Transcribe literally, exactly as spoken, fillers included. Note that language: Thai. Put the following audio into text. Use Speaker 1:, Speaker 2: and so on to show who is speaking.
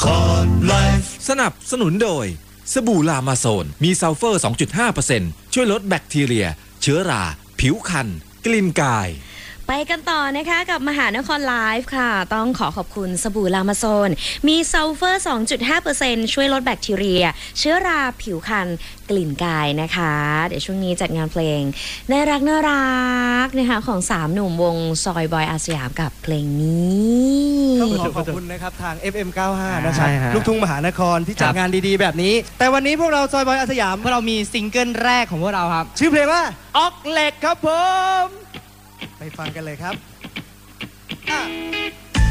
Speaker 1: สนับสนุนโดยสบู่ลามาโซนมีซัลเฟอร์ สองจุดห้าเปอร์เซ็นต์ ช่วยลดแบคทีเรียเชื้อราผิวคันกลิ่นกาย
Speaker 2: ไปกันต่อนะคะกับมหานครไลฟ์ค่ะต้องขอขอบคุณสบู่ลามาโซนมีซัลเฟอร์ สองจุดห้าเปอร์เซ็นต์ ช่วยลดแบคทีเรียเชื้อราผิวคันกลิ่นกายนะคะเดี๋ยวช่วงนี้จัดงานเพลงน่ารักน่ารักนะคะของสามหนุ่มวงซอยบอยอาสยามกับเพลงนี้
Speaker 3: ต้องขอขอบคุณนะครับทาง เอฟ เอ็ม เก้าสิบห้า นะครับลูกทุ่งมหานครที่จัดงานดีๆแบบนี้แต่วันนี้พวกเราซอยบอยอาสยามพวกเรามีซิงเกิลแรกของพวกเราครับชื่อเพลงว่าออกเหล็กครับผมไปฟังกันเลยครับ